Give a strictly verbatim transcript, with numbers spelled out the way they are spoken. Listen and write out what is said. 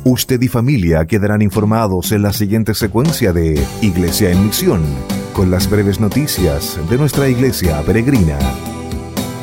Usted y familia quedarán informados en la siguiente secuencia de Iglesia en Misión, con las breves noticias de nuestra iglesia peregrina.